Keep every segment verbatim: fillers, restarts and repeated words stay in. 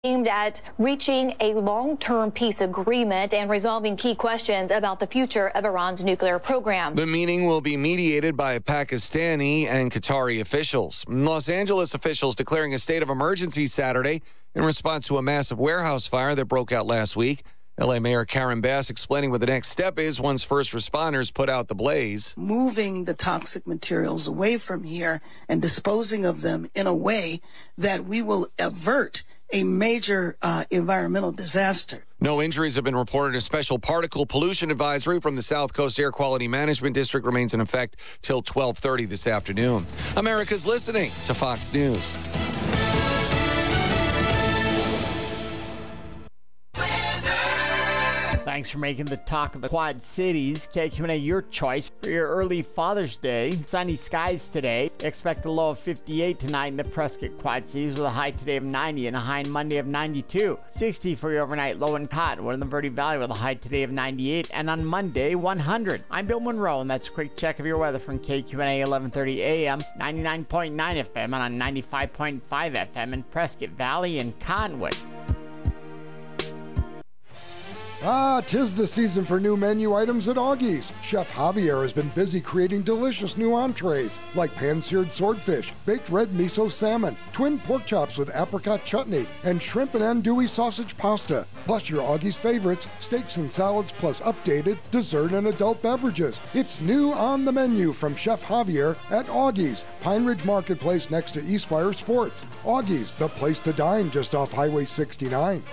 aimed at reaching a long-term peace agreement and resolving key questions about the future of Iran's nuclear program. The meeting will be mediated by Pakistani and Qatari officials. Los Angeles officials declaring a state of emergency Saturday in response to a massive warehouse fire that broke out last week. L A Mayor Karen Bass explaining what the next step is once first responders put out the blaze. Moving the toxic materials away from here and disposing of them in a way that we will avert a major uh, environmental disaster. No injuries have been reported. A special particle pollution advisory from the South Coast Air Quality Management District remains in effect till twelve thirty this afternoon. America's listening to Fox News. Thanks for making the talk of the Quad Cities. K Q and A, your choice for your early Father's Day. Sunny skies today. Expect a low of fifty-eight tonight in the Prescott Quad Cities with a high today of ninety and a high on Monday of ninety-two. sixty for your overnight low in Cottonwood in the Verde Valley with a high today of ninety-eight and on Monday one hundred. I'm Bill Monroe and that's a quick check of your weather from K Q and A eleven thirty A M, ninety-nine point nine F M and on ninety-five point five F M in Prescott Valley and Cottonwood. Ah, 'tis the season for new menu items at Augie's. Chef Javier has been busy creating delicious new entrees like pan-seared swordfish, baked red miso salmon, twin pork chops with apricot chutney, and shrimp and andouille sausage pasta. Plus your Augie's favorites, steaks and salads, plus updated dessert and adult beverages. It's new on the menu from Chef Javier at Augie's, Pine Ridge Marketplace next to Eastspire Sports. Augie's, the place to dine just off Highway sixty-nine.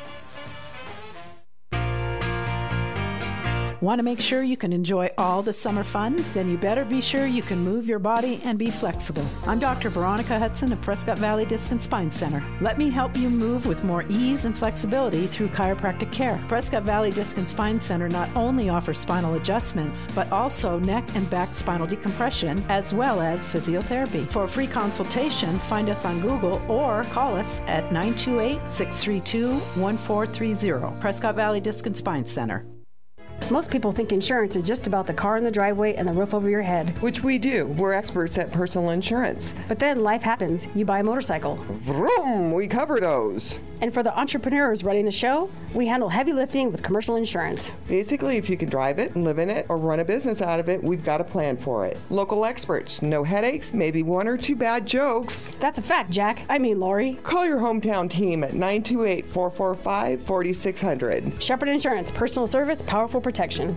Want to make sure you can enjoy all the summer fun? Then you better be sure you can move your body and be flexible. I'm Doctor Veronica Hudson of Prescott Valley Disc and Spine Center. Let me help you move with more ease and flexibility through chiropractic care. Prescott Valley Disc and Spine Center not only offers spinal adjustments, but also neck and back spinal decompression, as well as physiotherapy. For a free consultation, find us on Google or call us at nine two eight, six three two, one four three zero. Prescott Valley Disc and Spine Center. Most people think insurance is just about the car in the driveway and the roof over your head. Which we do. We're experts at personal insurance. But then life happens. You buy a motorcycle. Vroom! We cover those. And for the entrepreneurs running the show, we handle heavy lifting with commercial insurance. Basically, if you can drive it and live in it or run a business out of it, we've got a plan for it. Local experts. No headaches, maybe one or two bad jokes. That's a fact, Jack. I mean, Lori. Call your hometown team at nine two eight, four four five, four six zero zero. Shepherd Insurance. Personal service, powerful protection.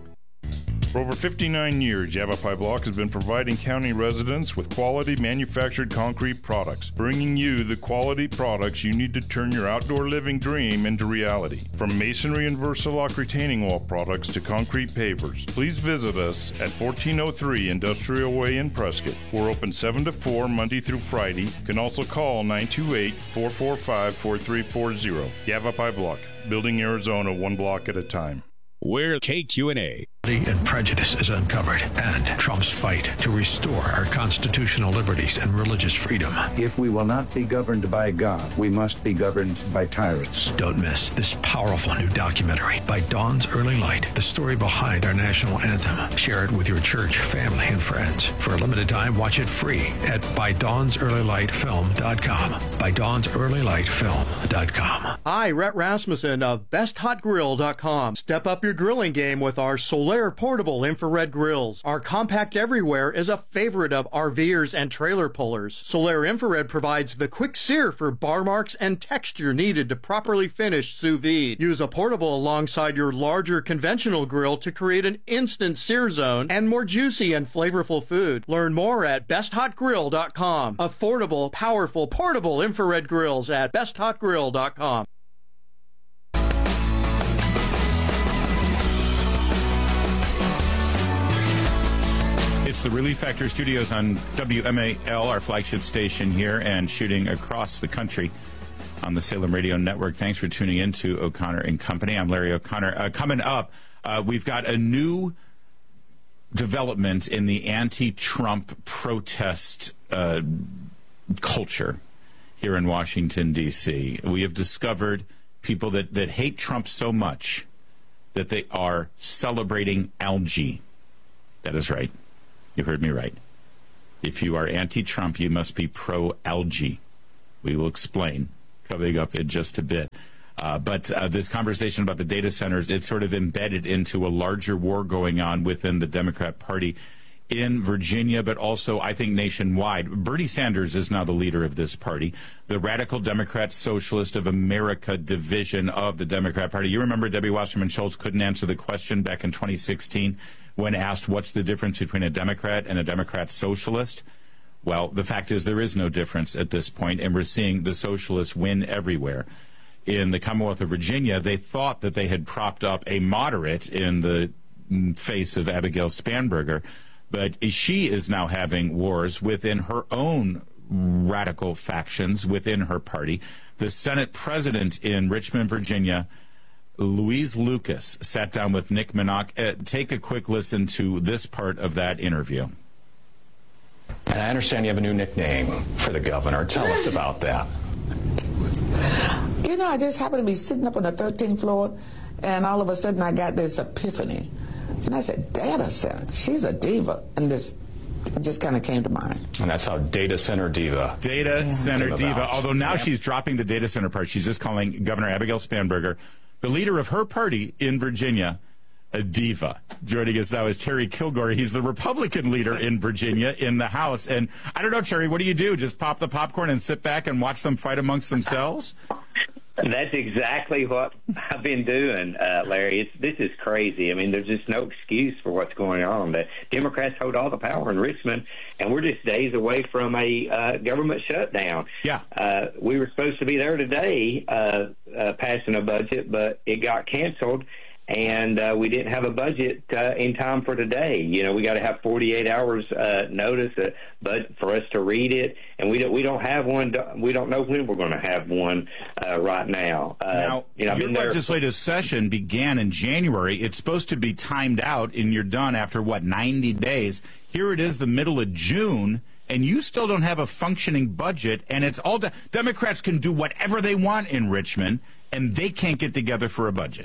For over fifty-nine years, Yavapai Block has been providing county residents with quality manufactured concrete products, bringing you the quality products you need to turn your outdoor living dream into reality. From masonry and Versalock retaining wall products to concrete pavers, please visit us at fourteen oh three Industrial Way in Prescott. We're open seven to four Monday through Friday. You can also call nine two eight, four four five, four three four zero. Yavapai Block, building Arizona one block at a time. We're K Q and A. And prejudice is uncovered, and Trump's fight to restore our constitutional liberties and religious freedom. If we will not be governed by God, we must be governed by tyrants. Don't miss this powerful new documentary by Dawn's Early Light, the story behind our national anthem. Share it with your church, family, and friends. For a limited time, watch it free at by dawns early light film dot com. by dawns early light film dot com. Hi, Rhett Rasmussen of best hot grill dot com. Step up your grilling game with our Solaire portable infrared grills. Our compact everywhere is a favorite of RVers and trailer pullers. Solaire Infrared provides the quick sear for bar marks and texture needed to properly finish sous vide. Use a portable alongside your larger conventional grill to create an instant sear zone and more juicy and flavorful food. Learn more at best hot grill dot com. Affordable, powerful, portable infrared grills at best hot grill dot com. It's the Relief Factor Studios on W M A L, our flagship station here, and shooting across the country on the Salem Radio Network. Thanks for tuning in to O'Connor and Company. I'm Larry O'Connor. Uh, coming up, uh, we've got a new development in the anti-Trump protest uh, culture here in Washington, D C We have discovered people that, that hate Trump so much that they are celebrating algae. That is right. You heard me right. If you are anti-Trump, you must be pro-algae. We will explain coming up in just a bit. Uh, but uh, this conversation about the data centers, it's sort of embedded into a larger war going on within the Democrat Party in Virginia, but also, I think, nationwide. Bernie Sanders is now the leader of this party, the Radical Democrat Socialist of America division of the Democrat Party. You remember Debbie Wasserman Schultz couldn't answer the question back in twenty sixteen when asked what's the difference between a Democrat and a Democrat Socialist? Well, the fact is there is no difference at this point, and we're seeing the socialists win everywhere. In the Commonwealth of Virginia, they thought that they had propped up a moderate in the face of Abigail Spanberger, but she is now having wars within her own radical factions within her party. The Senate president in Richmond, Virginia, Louise Lucas, sat down with Nick Minock. Uh, take a quick listen to this part of that interview. And I understand you have a new nickname for the governor. Tell us about that. You know, I just happened to be sitting up on the thirteenth floor, and all of a sudden I got this epiphany. And I said, data center, she's a diva. And this it just kind of came to mind. And that's how data center diva. Data yeah. center diva. About. Although now yeah. she's dropping the data center part. She's just calling Governor Abigail Spanberger, the leader of her party in Virginia, a diva. Joining us now is Terry Kilgore. He's the Republican leader in Virginia in the House. And I don't know, Terry, what do you do? Just pop the popcorn and sit back and watch them fight amongst themselves? That's exactly what I've been doing, uh, Larry. It's, this is crazy. I mean, there's just no excuse for what's going on. The Democrats hold all the power in Richmond, and we're just days away from a uh, government shutdown. Yeah. Uh, we were supposed to be there today uh, uh, passing a budget, but it got canceled. And uh, we didn't have a budget uh, in time for today. You know, we got to have forty-eight hours uh, notice, uh, but for us to read it, and we don't we don't have one. We don't know when we're going to have one uh, right now. Uh, now, you know, your legislative session began in January. It's supposed to be timed out, and you're done after what ninety days. Here it is, the middle of June. And you still don't have a functioning budget, and it's all de- Democrats can do whatever they want in Richmond, and they can't get together for a budget.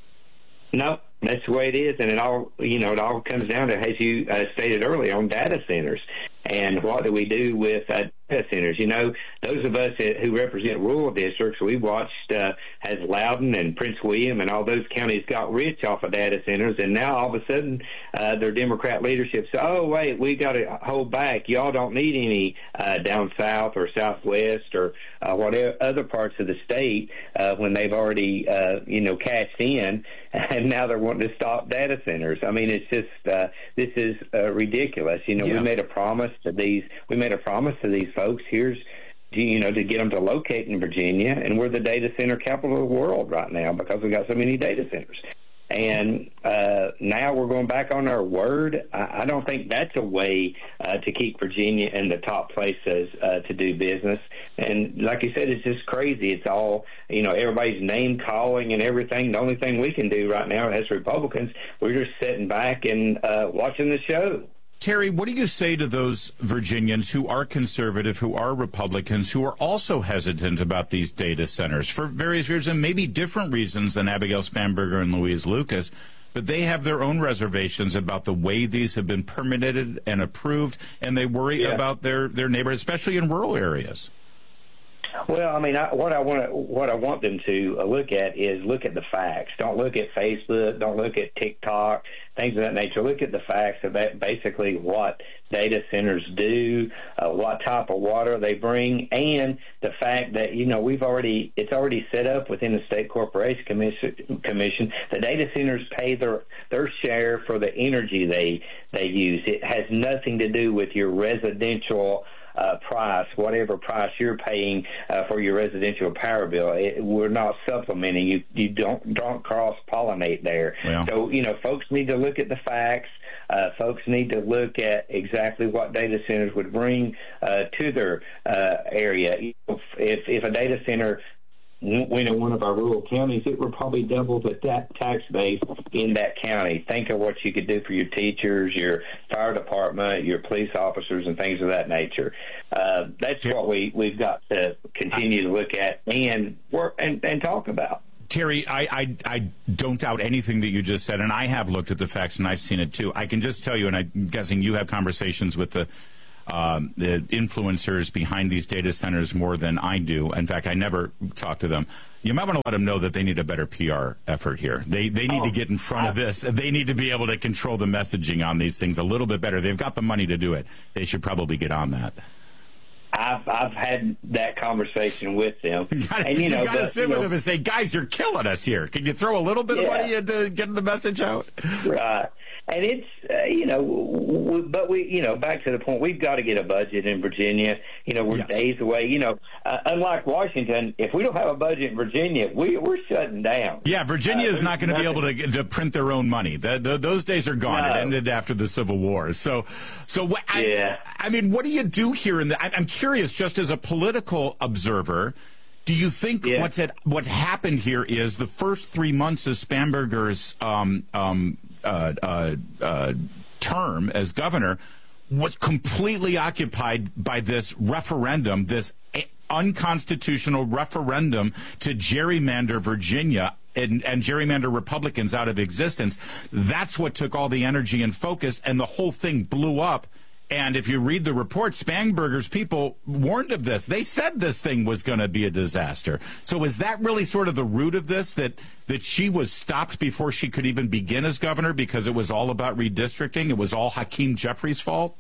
No, that's the way it is, and it all, you know, it all comes down to, as you uh, stated earlier, on data centers. And what do we do with uh, data centers? You know, those of us who represent rural districts, we watched uh, as Loudoun and Prince William and all those counties got rich off of data centers, and now all of a sudden uh, their Democrat leadership says, oh, wait, we got to hold back. Y'all don't need any uh, down south or southwest or uh, whatever other parts of the state uh, when they've already, uh, you know, cashed in, and now they're wanting to stop data centers. I mean, it's just, uh, this is uh, ridiculous. You know, yeah. we made a promise to these, we made a promise to these folks. Here's, you know, to get them to locate in Virginia, and we're the data center capital of the world right now because we got so many data centers. And uh, now we're going back on our word. I, I don't think that's a way uh, to keep Virginia in the top places uh, to do business. And like you said, it's just crazy. It's all, you know, everybody's name calling and everything. The only thing we can do right now as Republicans, we're just sitting back and uh, watching the show. Terry, what do you say to those Virginians who are conservative, who are Republicans, who are also hesitant about these data centers for various reasons, and maybe different reasons than Abigail Spanberger and Louise Lucas, but they have their own reservations about the way these have been permitted and approved, and they worry yeah. about their, their neighbors, especially in rural areas? Well, I mean, I, what I want to, what I want them to uh, look at is look at the facts. Don't look at Facebook. Don't look at TikTok, things of that nature. Look at the facts about basically what data centers do, uh, what type of water they bring, and the fact that, you know, we've already, it's already set up within the State Corporation Commission. Commission. The data centers pay their their share for the energy they they use. It has nothing to do with your residential Uh, price, whatever price you're paying uh, for your residential power bill. It, we're not supplementing. You you don't don't cross pollinate there. Yeah. So you know, folks need to look at the facts. Uh, folks need to look at exactly what data centers would bring uh, to their uh, area. If if a data center went in one of our rural counties, it would probably double the ta- tax base in that county. Think of what you could do for your teachers, your fire department, your police officers, and things of that nature. Uh, that's what we, we've got to continue to look at and work and, and talk about. Terry, I, I I don't doubt anything that you just said, and I have looked at the facts, and I've seen it too. I can just tell you, and I'm guessing you have conversations with the um, the influencers behind these data centers more than I do. In fact, I never talk to them. You might want to let them know that they need a better P R effort here. They they need oh, to get in front of this. They need to be able to control the messaging on these things a little bit better. They've got the money to do it. They should probably get on that. I've I've had that conversation with them. You gotta, and, you know, you gotta but, sit you with know, them and say, guys, you're killing us here. Can you throw a little bit yeah. of money into getting the message out? Right. And it's, uh, you know, we, but we, you know, back to the point, we've got to get a budget in Virginia. You know, we're yes. days away. You know, uh, unlike Washington, if we don't have a budget in Virginia, we, we're shutting down. Yeah, Virginia uh, is not going to be able to, to print their own money. The, the, those days are gone. No. It ended after the Civil War. So, so what, yeah. I, I mean, what do you do here? In the, I, I'm curious, just as a political observer, do you think yeah. what's at, what happened here is the first three months of Spanberger's um, um, uh, uh, uh, term as governor was completely occupied by this referendum, this unconstitutional referendum to gerrymander Virginia and, and gerrymander Republicans out of existence? That's what took all the energy and focus, and the whole thing blew up. And if you read the report, Spanberger's people warned of this. They said this thing was going to be a disaster. So is that really sort of the root of this, that that she was stopped before she could even begin as governor because it was all about redistricting? It was all Hakeem Jeffries' fault?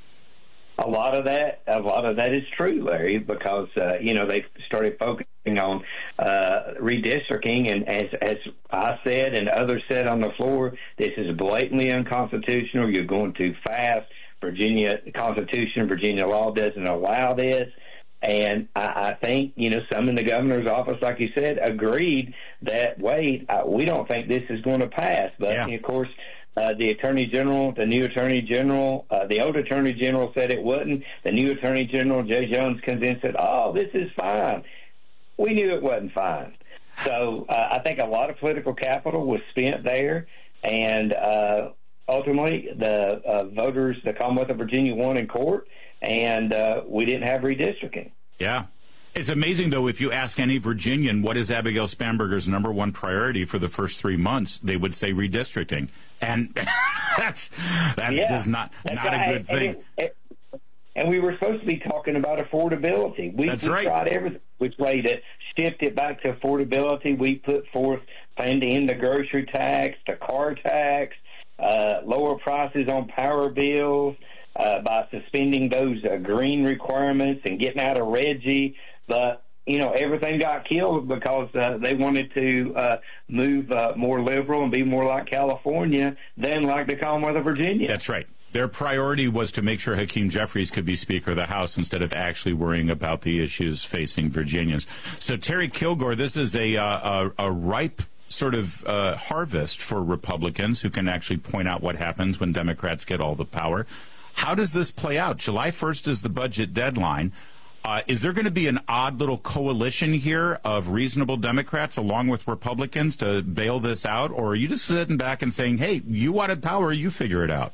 A lot of that, a lot of that is true, Larry, because uh, you know they started focusing on uh, redistricting, and as as I said and others said on the floor, this is blatantly unconstitutional. You're going too fast. Virginia Constitution, Virginia law doesn't allow this. And I, I think, you know, some in the governor's office, like you said, agreed that, wait, uh, we don't think this is going to pass. But, yeah. of course, uh, the attorney general, the new attorney general, uh, the old attorney general said it wouldn't. The new attorney general, Jay Jones, comes in and said, oh, this is fine. We knew it wasn't fine. So uh, I think a lot of political capital was spent there. And, uh, ultimately, the uh, voters, the Commonwealth of Virginia, won in court, and uh, we didn't have redistricting. Yeah. It's amazing, though, if you ask any Virginian what is Abigail Spanberger's number one priority for the first three months, they would say redistricting. And that's that's yeah, just not, that's not right. a good thing. And, it, and we were supposed to be talking about affordability. We, that's we right. tried every which way to shift it back to affordability. We put forth plan to end the grocery tax, the car tax, Uh, lower prices on power bills uh, by suspending those uh, green requirements and getting out of RGGI. But, you know, everything got killed because uh, they wanted to uh, move uh, more liberal and be more like California than like the Commonwealth of Virginia. That's right. Their priority was to make sure Hakeem Jeffries could be Speaker of the House instead of actually worrying about the issues facing Virginians. So, Terry Kilgore, this is a, uh, a, a ripe sort of uh, harvest for Republicans who can actually point out what happens when Democrats get all the power. How does this play out? July first is the budget deadline. Uh, is there going to be an odd little coalition here of reasonable Democrats along with Republicans to bail this out? Or are you just sitting back and saying, hey, you wanted power, you figure it out?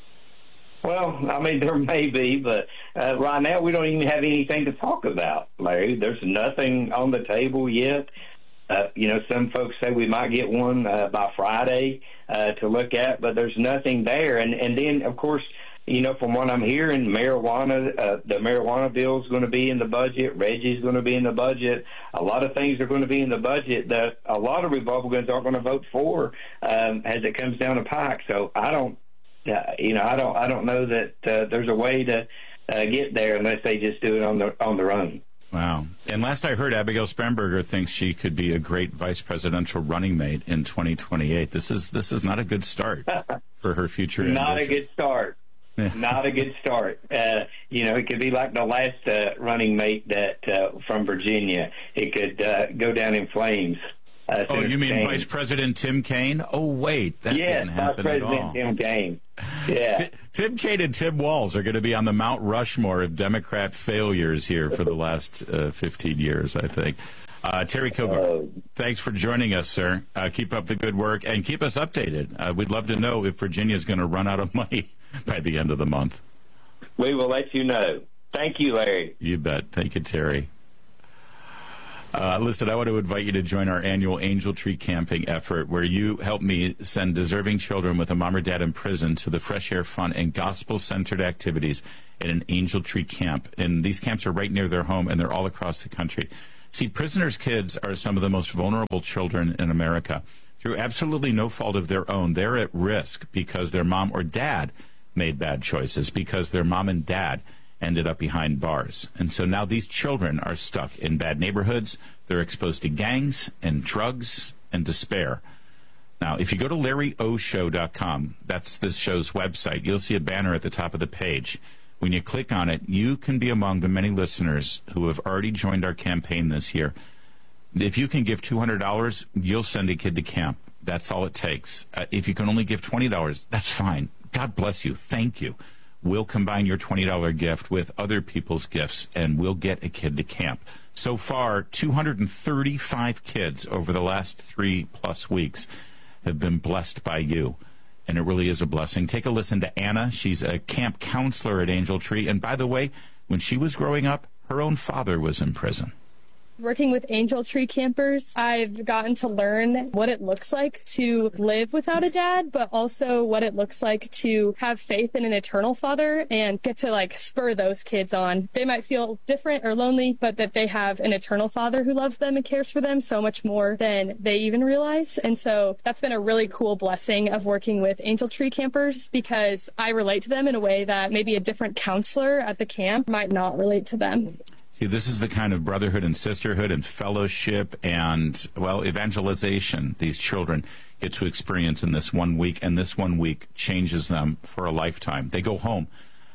Well, I mean, there may be, but uh, right now we don't even have anything to talk about, Larry. There's nothing on the table yet. Uh, you know, some folks say we might get one uh, by Friday uh, to look at, but there's nothing there. And and then, of course, you know, from what I'm hearing, marijuana, uh, the marijuana bill is going to be in the budget. RGGI is going to be in the budget. A lot of things are going to be in the budget that a lot of Republicans aren't going to vote for um, as it comes down the pike. So I don't, uh, you know, I don't, I don't know that uh, there's a way to uh, get there unless they just do it on their on their own. Wow. And last I heard, Abigail Spanberger thinks she could be a great vice presidential running mate in twenty twenty-eight. This is this is not a good start for her future Not ambitions. a good start. Not a good start. Uh, you know, it could be like the last uh, running mate that uh, from Virginia. It could uh, go down in flames. Uh, oh, you mean Kaine. Vice President Tim Kaine? Oh, wait, that yes, didn't happen Vice at all. President Tim Kaine. Yeah. T- Tim Kaine and Tim Walz are going to be on the Mount Rushmore of Democrat failures here for the last uh, fifteen years, I think. Uh, Terry Kilgore, uh, thanks for joining us, sir. Uh, keep up the good work and keep us updated. Uh, we'd love to know if Virginia is going to run out of money by the end of the month. We will let you know. Thank you, Larry. You bet. Thank you, Terry. Uh, listen, I want to invite you to join our annual Angel Tree Camping effort, where you help me send deserving children with a mom or dad in prison to the fresh air, fun, and gospel-centered activities at an Angel Tree camp. And these camps are right near their home, and they're all across the country. See, prisoners' kids are some of the most vulnerable children in America. Through absolutely no fault of their own, they're at risk because their mom or dad made bad choices, because their mom and dad ended up behind bars. And so now these children are stuck in bad neighborhoods. They're exposed to gangs and drugs and despair. Now, if you go to Larry O Show dot com, that's this show's website, you'll see a banner at the top of the page. When you click on it, you can be among the many listeners who have already joined our campaign this year. If you can give two hundred dollars, you'll send a kid to camp. That's all it takes. Uh, if you can only give twenty dollars, that's fine. God bless you. Thank you. We'll combine your twenty dollars gift with other people's gifts, and we'll get a kid to camp. So far, two hundred thirty-five kids over the last three-plus weeks have been blessed by you, and it really is a blessing. Take a listen to Anna. She's a camp counselor at Angel Tree, and by the way, when she was growing up, her own father was in prison. Working with Angel Tree campers, I've gotten to learn what it looks like to live without a dad, but also what it looks like to have faith in an eternal father and get to like spur those kids on. They might feel different or lonely, but that they have an eternal father who loves them and cares for them so much more than they even realize. And so that's been a really cool blessing of working with Angel Tree campers, because I relate to them in a way that maybe a different counselor at the camp might not relate to them. See, this is the kind of brotherhood and sisterhood and fellowship and, well, evangelization these children get to experience in this one week, and this one week changes them for a lifetime. They go home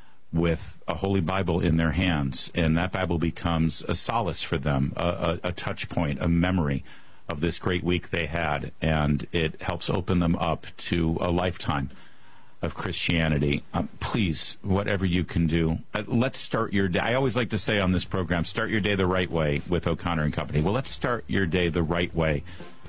with a Holy Bible in their hands, and that Bible becomes a solace for them, a, a, a touch point, a memory of this great week they had, and it helps open them up to a lifetime of Christianity. Um, please, whatever you can do, uh, let's start your day. I always like to say on this program, start your day the right way with O'Connor and Company. Well, let's start your day the right way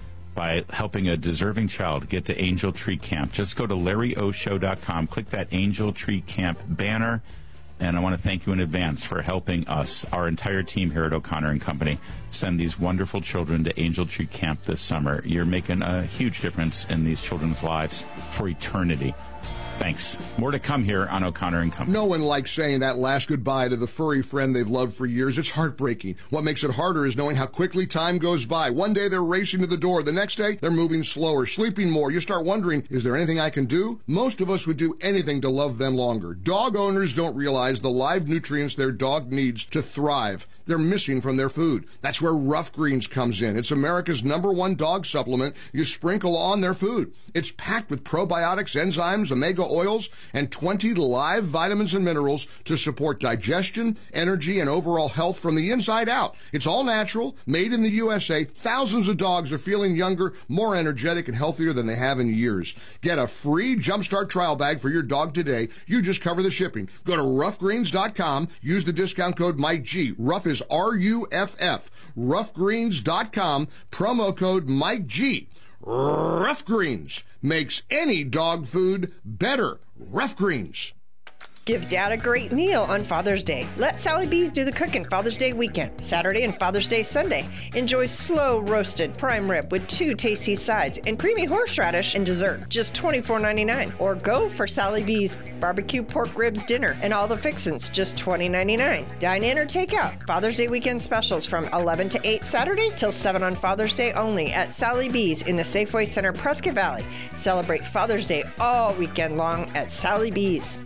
by helping a deserving child get to Angel Tree Camp. Just go to Larry O Show dot com, click that Angel Tree Camp banner, and I want to thank you in advance for helping us, our entire team here at O'Connor and Company, send these wonderful children to Angel Tree Camp this summer. You're making a huge difference in these children's lives for eternity. Thanks. More to come here on O'Connor and Company. No one likes saying that last goodbye to the furry friend they've loved for years. It's heartbreaking. What makes it harder is knowing how quickly time goes by. One day they're racing to the door. The next day they're moving slower, sleeping more. You start wondering, is there anything I can do? Most of us would do anything to love them longer. Dog owners don't realize the live nutrients their dog needs to thrive. They're missing from their food. That's where Rough Greens comes in. It's America's number one dog supplement you sprinkle on their food. It's packed with probiotics, enzymes, omega oils, and twenty live vitamins and minerals to support digestion, energy, and overall health from the inside out. It's all natural, made in the U S A. Thousands of dogs are feeling younger, more energetic, and healthier than they have in years. Get a free Jumpstart trial bag for your dog today. You just cover the shipping. Go to rough greens dot com. Use the discount code Mike G. Rough is R U F F. rough greens dot com. Promo code Mike G. Rough Greens makes any dog food better. Rough Greens. Give Dad a great meal on Father's Day. Let Sally B's do the cooking Father's Day weekend, Saturday and Father's Day Sunday. Enjoy slow roasted prime rib with two tasty sides and creamy horseradish and dessert, just twenty-four ninety-nine. Or go for Sally B's barbecue pork ribs dinner and all the fixins, just twenty ninety-nine. Dine in or take out. Father's Day weekend specials from eleven to eight Saturday till seven on Father's Day only at Sally B's in the Safeway Center, Prescott Valley. Celebrate Father's Day all weekend long at Sally B's.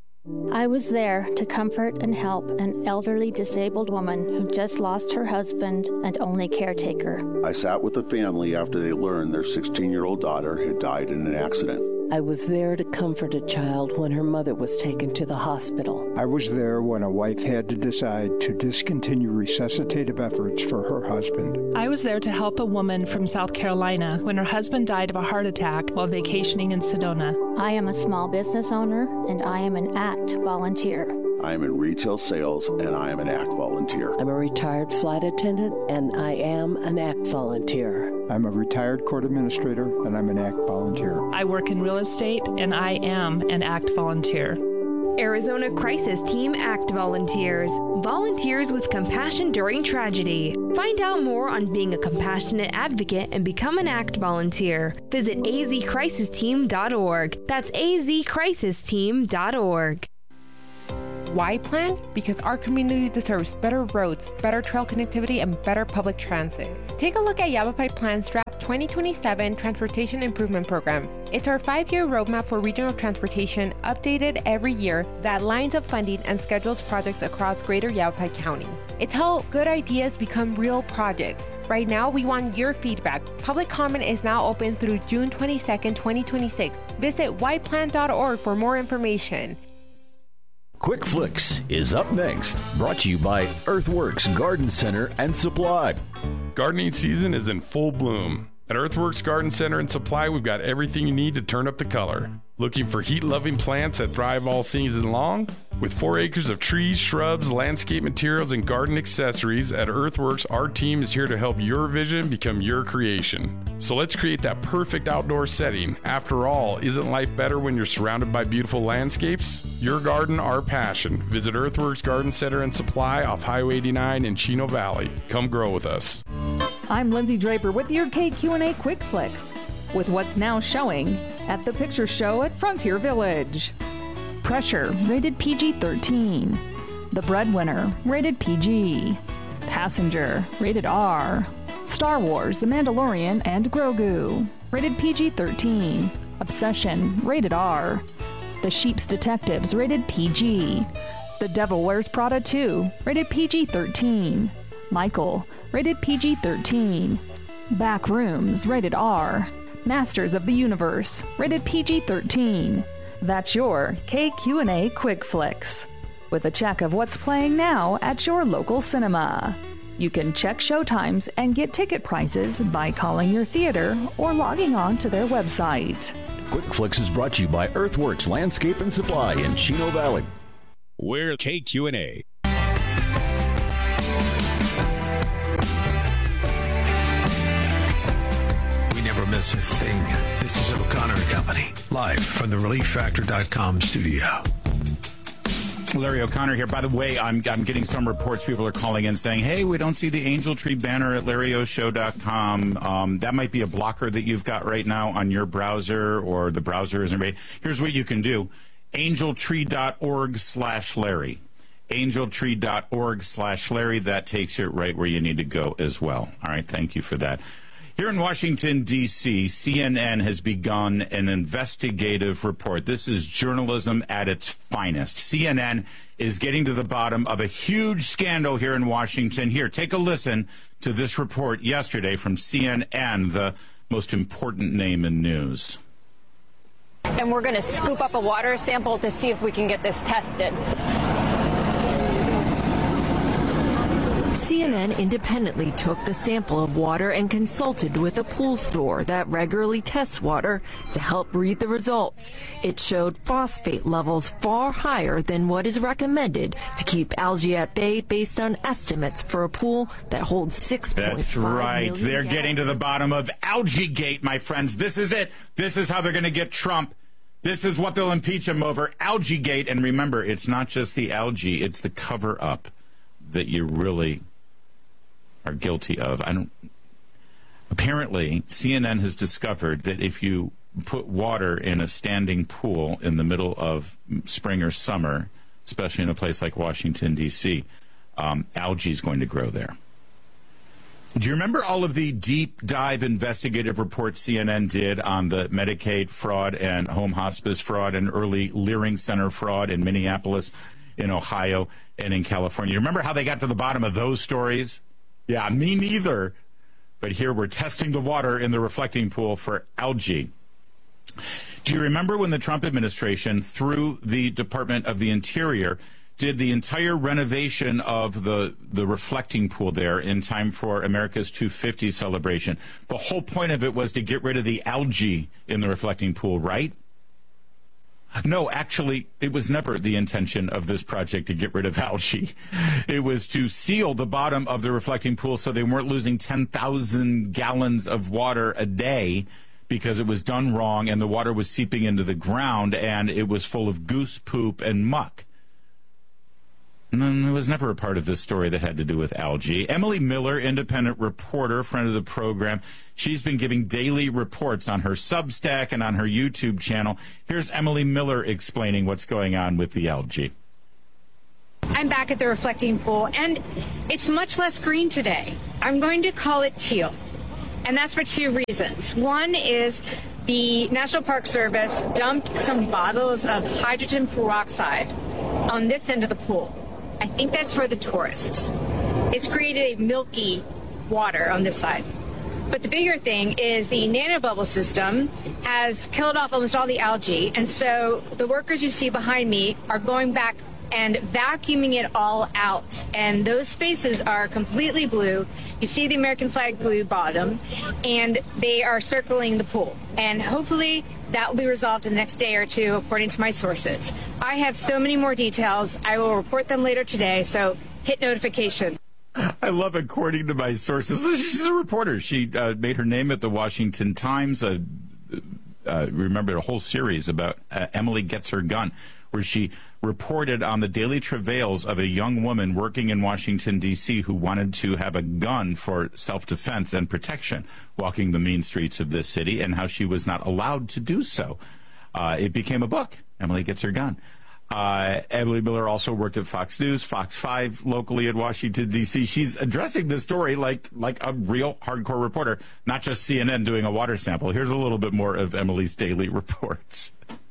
I was there to comfort and help an elderly disabled woman who just lost her husband and only caretaker. I sat with the family after they learned their sixteen-year-old daughter had died in an accident. I was there to comfort a child when her mother was taken to the hospital. I was there when a wife had to decide to discontinue resuscitative efforts for her husband. I was there to help a woman from South Carolina when her husband died of a heart attack while vacationing in Sedona. I am a small business owner, and I am an ACT volunteer. I am in retail sales, and I am an ACT volunteer. I'm a retired flight attendant, and I am an ACT volunteer. I'm a retired court administrator, and I'm an ACT volunteer. I work in real estate, and I am an ACT volunteer. Arizona Crisis Team ACT volunteers. Volunteers with compassion during tragedy. Find out more on being a compassionate advocate and become an ACT volunteer. Visit a z crisis team dot org. That's a z crisis team dot org. Why plan? Because our community deserves better roads, better trail connectivity, and better public transit. Take a look at Yavapai Plan's draft twenty twenty-seven Transportation Improvement Program. It's our five-year roadmap for regional transportation, updated every year, that lines up funding and schedules projects across greater Yavapai County. It's how good ideas become real projects. Right now, we want your feedback. Public comment is now open through June twenty-second, twenty twenty-six. Visit why plan dot org for more information. Quick Flicks is up next, brought to you by Earthworks Garden Center and Supply. Gardening season is in full bloom. At Earthworks Garden Center and Supply, we've got everything you need to turn up the color. Looking for heat-loving plants that thrive all season long? With four acres of trees, shrubs, landscape materials, and garden accessories, at Earthworks, our team is here to help your vision become your creation. So let's create that perfect outdoor setting. After all, isn't life better when you're surrounded by beautiful landscapes? Your garden, our passion. Visit Earthworks Garden Center and Supply off Highway eighty-nine in Chino Valley. Come grow with us. I'm Lindsay Draper with your K Q and A Quick Flicks, with what's now showing at the Picture Show at Frontier Village. Pressure, rated P G thirteen. The Breadwinner, rated P G. Passenger, rated R. Star Wars, The Mandalorian and Grogu, rated P G thirteen. Obsession, rated R. The Sheep's Detectives, rated P G. The Devil Wears Prada two, rated P G thirteen. Michael, rated P G thirteen. Backrooms, rated R. Masters of the Universe, rated P G thirteen. That's your K Q and A Quick Flicks, with a check of what's playing now at your local cinema. You can check showtimes and get ticket prices by calling your theater or logging on to their website. Quick Flicks is brought to you by Earthworks Landscape and Supply in Chino Valley. We're K Q and A. Never miss a thing. This is O'Connor and Company, live from the relief factor dot com studio. Larry O'Connor here. By the way, I'm I'm getting some reports. People are calling in saying, hey, we don't see the Angel Tree banner at larry o show dot com. Um, that might be a blocker that you've got right now on your browser, or the browser isn't ready. Here's what you can do. angel tree dot org slash Larry. angel tree dot org slash Larry. That takes you right where you need to go as well. All right, thank you for that. Here in Washington, D C, C N N has begun an investigative report. This is journalism at its finest. C N N is getting to the bottom of a huge scandal here in Washington. Here, take a listen to this report yesterday from C N N, the most important name in news. And we're going to scoop up a water sample to see if we can get this tested. C N N independently took the sample of water and consulted with a pool store that regularly tests water to help read the results. It showed phosphate levels far higher than what is recommended to keep algae at bay based on estimates for a pool that holds six point five That's right. million They're gallons. getting to the bottom of Algae Gate, my friends. This is it. This is how they're going to get Trump. This is what they'll impeach him over, Algae Gate. And remember, it's not just the algae, it's the cover-up that you really are guilty of. I don't. Apparently, C N N has discovered that if you put water in a standing pool in the middle of spring or summer, especially in a place like Washington, D C, um, algae is going to grow there. Do you remember all of the deep dive investigative reports C N N did on the Medicaid fraud and home hospice fraud and early Leering Center fraud in Minneapolis, in Ohio, and in California? You remember how they got to the bottom of those stories? Yeah, me neither. But here we're testing the water in the reflecting pool for algae. Do you remember when the Trump administration, through the Department of the Interior, did the entire renovation of the, the reflecting pool there in time for America's two fifty celebration? The whole point of it was to get rid of the algae in the reflecting pool, right? No, actually, it was never the intention of this project to get rid of algae. It was to seal the bottom of the reflecting pool so they weren't losing ten thousand gallons of water a day because it was done wrong and the water was seeping into the ground and it was full of goose poop and muck. And then there was never a part of this story that had to do with algae. Emily Miller, independent reporter, friend of the program, she's been giving daily reports on her Substack and on her YouTube channel. Here's Emily Miller explaining what's going on with the algae. I'm back at the reflecting pool, and it's much less green today. I'm going to call it teal, and that's for two reasons. One is the National Park Service dumped some bottles of hydrogen peroxide on this end of the pool. I think that's for the tourists. It's created a milky water on this side. But the bigger thing is the nanobubble system has killed off almost all the algae, and so the workers you see behind me are going back and vacuuming it all out. And those spaces are completely blue. You see the American flag blue bottom, and they are circling the pool. And hopefully that will be resolved in the next day or two, according to my sources. I have so many more details. I will report them later today, so hit notification. I love according to my sources. She's a reporter. She uh, made her name at the Washington Times. Uh, uh, remember a whole series about uh, Emily Gets Her Gun, where she reported on the daily travails of a young woman working in Washington, D C, who wanted to have a gun for self-defense and protection walking the mean streets of this city, and how she was not allowed to do so. Uh, it became a book, Emily Gets Her Gun. Uh, Emily Miller also worked at Fox News, Fox five locally in Washington, D C. She's addressing this story like like a real hardcore reporter, not just C N N doing a water sample. Here's a little bit more of Emily's daily reports.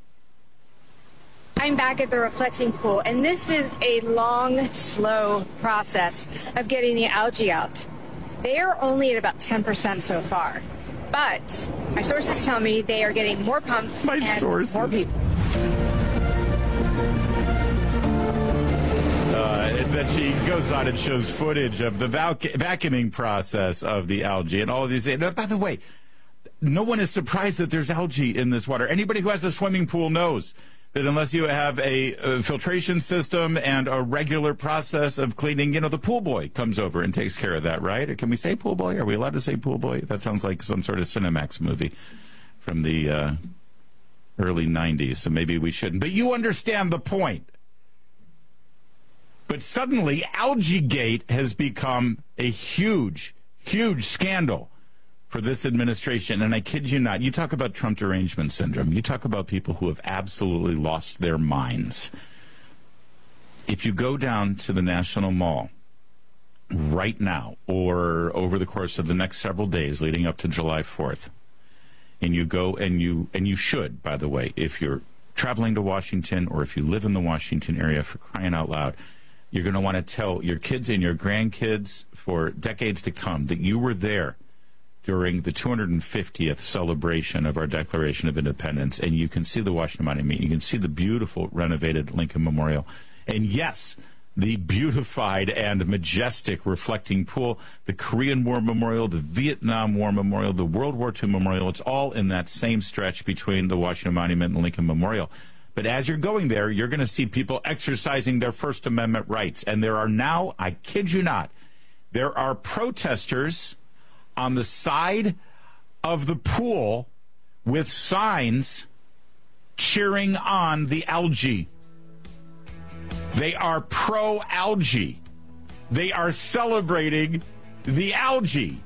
I'm back at the reflecting pool, and this is a long, slow process of getting the algae out. They are only at about ten percent so far, but my sources tell me they are getting more pumps my and sources. more people. Uh, and then she goes on and shows footage of the vac- vacuuming process of the algae and all of these. And, uh, by the way, no one is surprised that there's algae in this water. Anybody who has a swimming pool knows that unless you have a, a filtration system and a regular process of cleaning, you know, the pool boy comes over and takes care of that, right? Can we say pool boy? Are we allowed to say pool boy? That sounds like some sort of Cinemax movie from the uh, early nineties, so maybe we shouldn't. But you understand the point. But suddenly, AlgaeGate has become a huge, huge scandal for this administration. And I kid you not, you talk about Trump derangement syndrome. You talk about people who have absolutely lost their minds. If you go down to the National Mall right now, or over the course of the next several days leading up to July fourth, and you go and you, and you should, by the way, if you're traveling to Washington or if you live in the Washington area, for crying out loud, you're going to want to tell your kids and your grandkids for decades to come that you were there during the two hundred fiftieth celebration of our Declaration of Independence, and you can see the Washington Monument. You can see the beautiful renovated Lincoln Memorial. And yes, the beautified and majestic reflecting pool, the Korean War Memorial, the Vietnam War Memorial, the World War Two Memorial. It's all in that same stretch between the Washington Monument and Lincoln Memorial. But as you're going there, you're going to see people exercising their First Amendment rights. And there are now, I kid you not, there are protesters on the side of the pool with signs cheering on the algae. They are pro-algae. They are celebrating the algae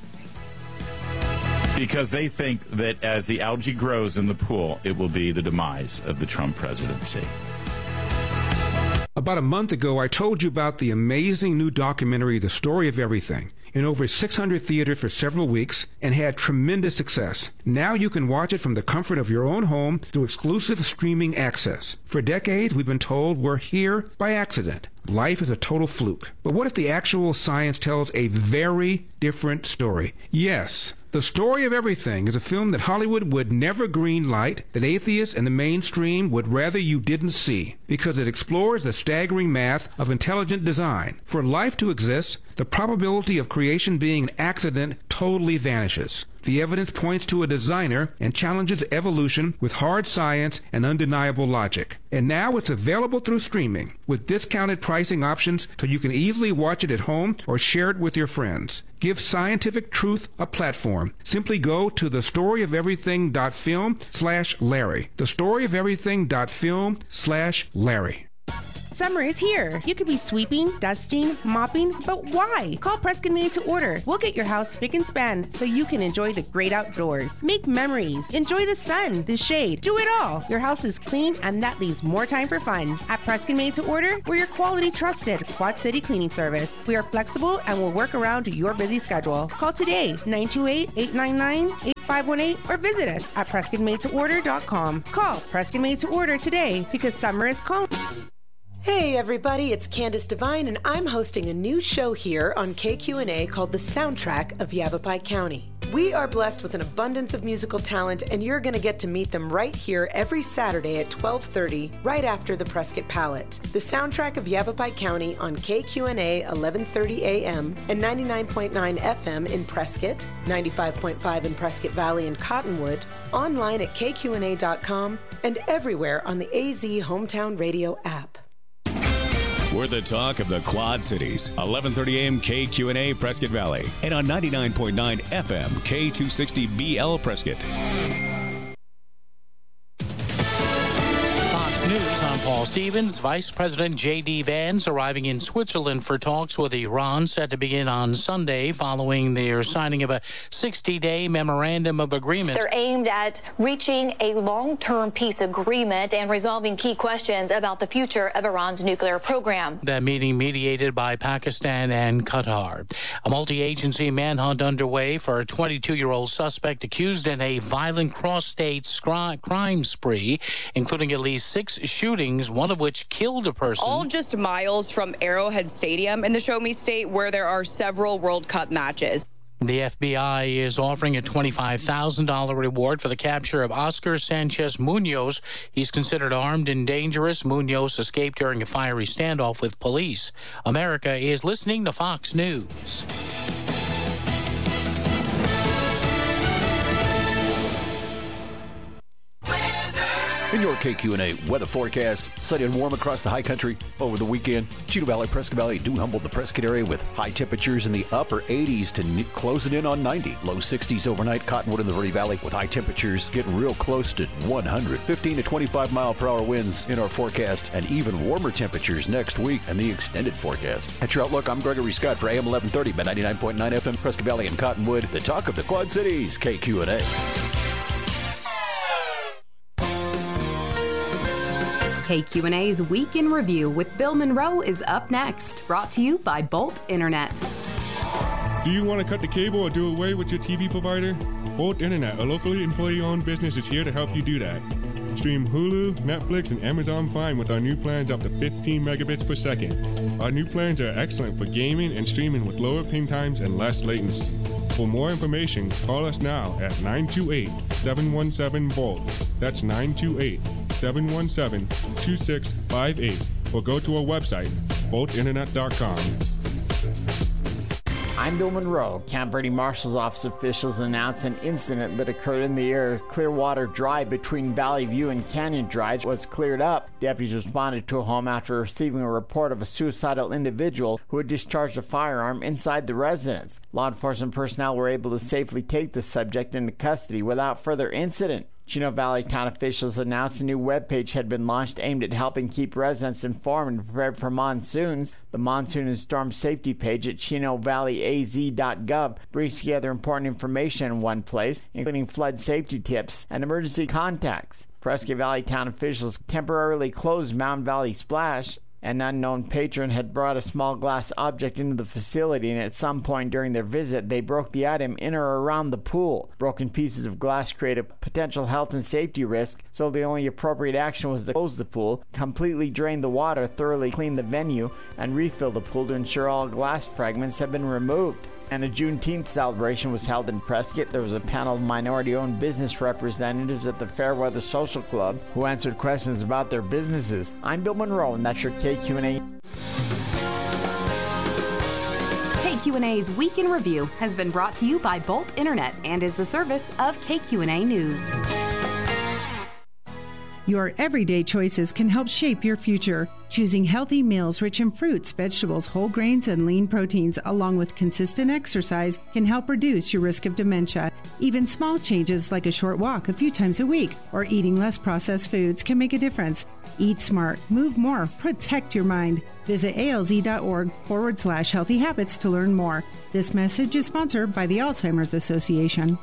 because they think that as the algae grows in the pool, it will be the demise of the Trump presidency. About a month ago, I told you about the amazing new documentary, The Story of Everything, in over six hundred theaters for several weeks and had tremendous success. Now you can watch it from the comfort of your own home through exclusive streaming access. For decades, we've been told we're here by accident. Life is a total fluke. But what if the actual science tells a very different story? Yes. The Story of Everything is a film that Hollywood would never greenlight, that atheists and the mainstream would rather you didn't see, because it explores the staggering math of intelligent design. For life to exist, the probability of creation being an accident totally vanishes. The evidence points to a designer and challenges evolution with hard science and undeniable logic. And now it's available through streaming with discounted pricing options so you can easily watch it at home or share it with your friends. Give scientific truth a platform. Simply go to thestoryofeverything.film slash Larry. Thestoryofeverything.film slash Larry. Summer is here. You could be sweeping, dusting, mopping, but why? Call Preston Made to Order. We'll get your house spick and span so you can enjoy the great outdoors. Make memories. Enjoy the sun, the shade. Do it all. Your house is clean and that leaves more time for fun. At Preston Made to Order, we're your quality trusted Quad City cleaning service. We are flexible and will work around your busy schedule. Call today, nine two eight, eight nine nine, eight five one eight or visit us at Preston Made to Order dot com. Call Preston Made to Order today because summer is calling. Hey everybody, it's Candace Devine and I'm hosting a new show here on K Q N A called The Soundtrack of Yavapai County. We are blessed with an abundance of musical talent and you're going to get to meet them right here every Saturday at twelve thirty, right after the Prescott Palette. The Soundtrack of Yavapai County on K Q N A eleven thirty a m and ninety-nine point nine F M in Prescott, ninety-five point five in Prescott Valley and Cottonwood, online at K Q N A dot com and everywhere on the A Z Hometown Radio app. We're the talk of the Quad Cities. eleven thirty a m K Q N A Prescott Valley. And on ninety-nine point nine F M K two sixty B L Prescott. News, I'm Paul Stevens. Vice President J D. Vance arriving in Switzerland for talks with Iran set to begin on Sunday following their signing of a sixty-day memorandum of agreement. They're aimed at reaching a long-term peace agreement and resolving key questions about the future of Iran's nuclear program. That meeting mediated by Pakistan and Qatar. A multi-agency manhunt underway for a twenty-two-year-old suspect accused in a violent cross-state scri- crime spree, including at least six shootings, one of which killed a person. All just miles from Arrowhead Stadium in the Show Me State, where there are several World Cup matches. The F B I is offering a twenty-five thousand dollars reward for the capture of Oscar Sanchez Munoz. He's considered armed and dangerous. Munoz escaped during a fiery standoff with police. America is listening to Fox News. In your K Q N A weather forecast, sunny and warm across the high country over the weekend. Cheatham Valley, Prescott Valley, New Humboldt, the Prescott area with high temperatures in the upper eighties to n- closing in on ninety. Low sixties overnight. Cottonwood in the Verde Valley with high temperatures getting real close to one hundred. fifteen to twenty-five mile per hour winds in our forecast and even warmer temperatures next week and the extended forecast. At your outlook, I'm Gregory Scott for A M eleven thirty by ninety-nine point nine F M, Prescott Valley and Cottonwood. The talk of the Quad Cities, K Q N A. K Q N A's Week in Review with Bill Monroe is up next. Brought to you by Bolt Internet. Do you want to cut the cable or do away with your T V provider? Bolt Internet, a locally employee-owned business, is here to help you do that. Stream Hulu, Netflix, and Amazon Prime with our new plans up to fifteen megabits per second. Our new plans are excellent for gaming and streaming with lower ping times and less latency. For more information, call us now at nine two eight, seven one seven, B O L T. That's nine two eight, seven one seven, two six five eight. Or go to our website, bolt internet dot com. I'm Bill Monroe. Camp Verde Marshal's Office officials announced an incident that occurred in the area of Clearwater Drive between Valley View and Canyon Drive was cleared up. Deputies responded to a home after receiving a report of a suicidal individual who had discharged a firearm inside the residence. Law enforcement personnel were able to safely take the subject into custody without further incident. Chino Valley town officials announced a new webpage had been launched aimed at helping keep residents informed and prepared for monsoons. The Monsoon and Storm Safety page at chino valley a z dot gov brings together important information in one place, including flood safety tips and emergency contacts. Prescott Valley town officials temporarily closed Mountain Valley Splash. An unknown patron had brought a small glass object into the facility, and at some point during their visit, they broke the item in or around the pool. Broken pieces of glass create a potential health and safety risk, so the only appropriate action was to close the pool, completely drain the water, thoroughly clean the venue, and refill the pool to ensure all glass fragments have been removed. And a Juneteenth celebration was held in Prescott. There was a panel of minority-owned business representatives at the Fairweather Social Club who answered questions about their businesses. I'm Bill Monroe, and that's your K Q N A. K Q and A's Week in Review has been brought to you by Bolt Internet and is a service of K Q and A News. Your everyday choices can help shape your future. Choosing healthy meals rich in fruits, vegetables, whole grains, and lean proteins, along with consistent exercise, can help reduce your risk of dementia. Even small changes like a short walk a few times a week or eating less processed foods can make a difference. Eat smart, move more, protect your mind. Visit alz.org forward slash healthy habits to learn more. This message is sponsored by the Alzheimer's Association.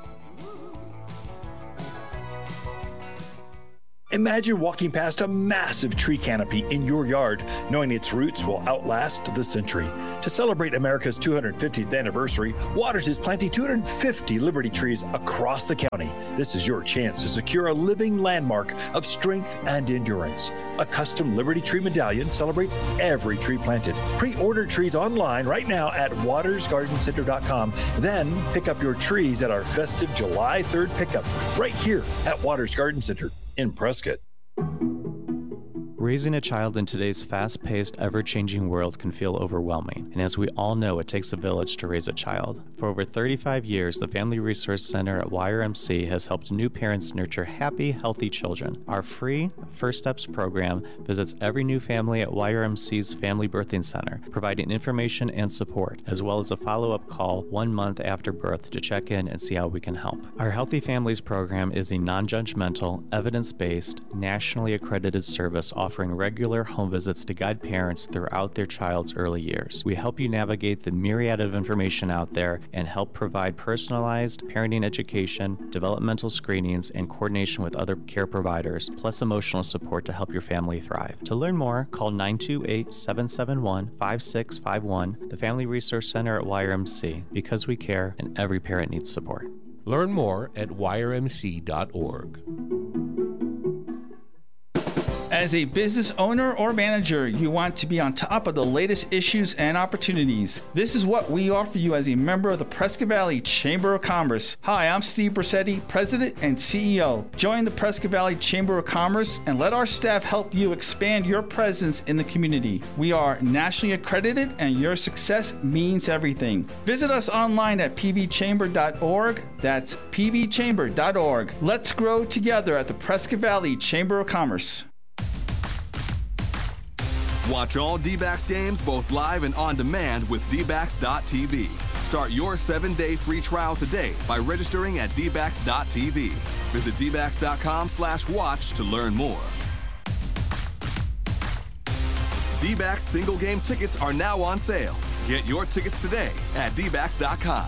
Imagine walking past a massive tree canopy in your yard, knowing its roots will outlast the century. To celebrate America's two hundred fiftieth anniversary, Waters is planting two hundred fifty Liberty trees across the county. This is your chance to secure a living landmark of strength and endurance. A custom Liberty Tree medallion celebrates every tree planted. Pre-order trees online right now at waters garden center dot com. Then pick up your trees at our festive July third pickup right here at Waters Garden Center in Prescott. Raising a child in today's fast-paced, ever-changing world can feel overwhelming, and as we all know, it takes a village to raise a child. For over thirty-five years, the Family Resource Center at Y R M C has helped new parents nurture happy, healthy children. Our free First Steps program visits every new family at Y R M C's Family Birthing Center, providing information and support, as well as a follow-up call one month after birth to check in and see how we can help. Our Healthy Families program is a non-judgmental, evidence-based, nationally accredited service offering offering regular home visits to guide parents throughout their child's early years. We help you navigate the myriad of information out there and help provide personalized parenting education, developmental screenings, and coordination with other care providers, plus emotional support to help your family thrive. To learn more, call nine two eight, seven seven one, five six five one, the Family Resource Center at Y R M C, because we care and every parent needs support. Learn more at y r m c dot org. As a business owner or manager, you want to be on top of the latest issues and opportunities. This is what we offer you as a member of the Prescott Valley Chamber of Commerce. Hi, I'm Steve Brissetti, President and C E O. Join the Prescott Valley Chamber of Commerce and let our staff help you expand your presence in the community. We are nationally accredited and your success means everything. Visit us online at p v chamber dot org. That's p v chamber dot org. Let's grow together at the Prescott Valley Chamber of Commerce. Watch all D-backs games both live and on demand with d backs dot t v. Start your seven-day free trial today by registering at d backs dot t v. Visit d backs dot com slash watch to learn more. D-backs single game tickets are now on sale. Get your tickets today at d backs dot com.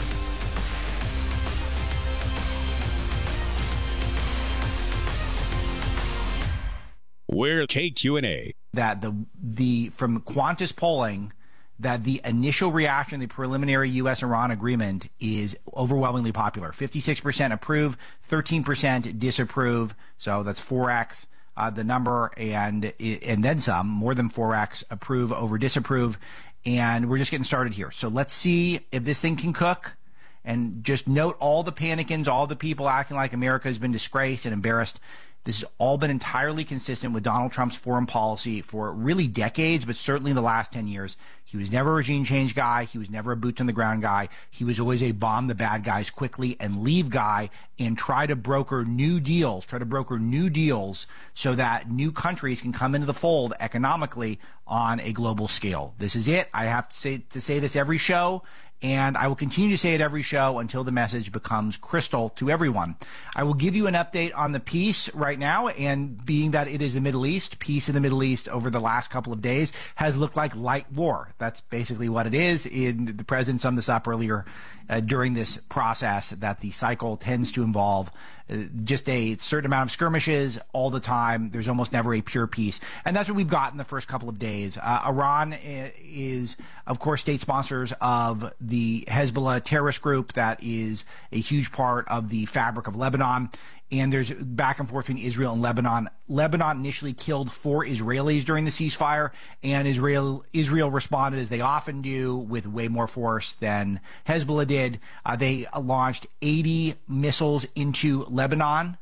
We're K Q and A. That the the from Qantas polling, that the initial reaction to the preliminary U S Iran agreement is overwhelmingly popular. fifty-six percent approve, thirteen percent disapprove. So that's four x uh, the number, and and then some, more than four x approve over disapprove. And we're just getting started here. So let's see if this thing can cook. And just note all the panicins, all the people acting like America has been disgraced and embarrassed. This has all been entirely consistent with Donald Trump's foreign policy for really decades, but certainly in the last ten years. He was never a regime change guy. He was never a boots on the ground guy. He was always a bomb the bad guys quickly and leave guy and try to broker new deals, try to broker new deals so that new countries can come into the fold economically on a global scale. This is it. I have to say, to say this every show. And I will continue to say it every show until the message becomes crystal to everyone. I will give you an update on the peace right now, and being that it is the Middle East, peace in the Middle East over the last couple of days has looked like light war. That's basically what it is. In, the president summed this up earlier uh, during this process, that the cycle tends to involve uh, just a certain amount of skirmishes all the time. There's almost never a pure peace. And that's what we've got in the first couple of days. Uh, Iran is, of course, state sponsors of the Hezbollah terrorist group that is a huge part of the fabric of Lebanon. And there's back and forth between Israel and Lebanon. Lebanon initially killed four Israelis during the ceasefire, and Israel Israel responded, as they often do, with way more force than Hezbollah did. Uh, they launched eighty missiles into Lebanon,